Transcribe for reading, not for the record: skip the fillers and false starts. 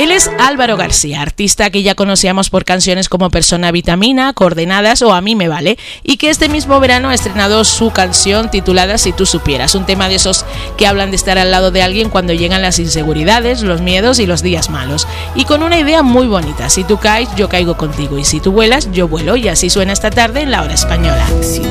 Él es Álvaro García, artista que ya conocíamos por canciones como Persona Vitamina, Coordenadas o A mí me vale, y que este mismo verano ha estrenado su canción titulada Si tú supieras, un tema de esos que hablan de estar al lado de alguien cuando llegan las inseguridades, los miedos y los días malos, y con una idea muy bonita: si tú caes, yo caigo contigo, y si tú vuelas, yo vuelo, y así suena esta tarde en La Hora Española. Si